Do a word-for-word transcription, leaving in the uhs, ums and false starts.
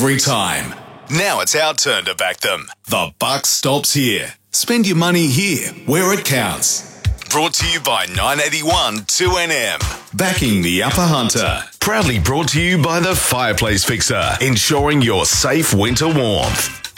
every time. Now it's our turn to back them. The buck stops here. Spend your money here, where it counts. Brought to you by nine eighty-one two N M. Backing the Upper Hunter. Proudly brought to you by the Fireplace Fixer, ensuring your safe winter warmth.